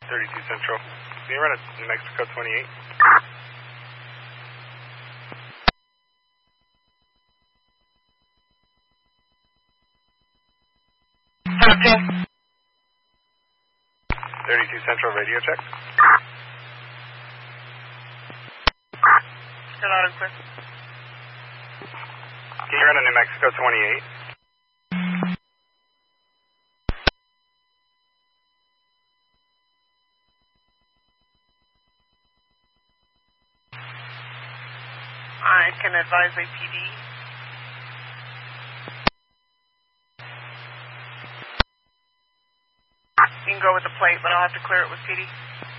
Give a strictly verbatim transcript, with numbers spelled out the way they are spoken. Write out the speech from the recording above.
thirty-two Central. Can you run at New Mexico twenty-eight? Okay. thirty-two Central, radio check. Still out and clear. Can you run at New Mexico twenty-eight? I can advise A P D. You can go with the plate, but I'll have to clear it with P D.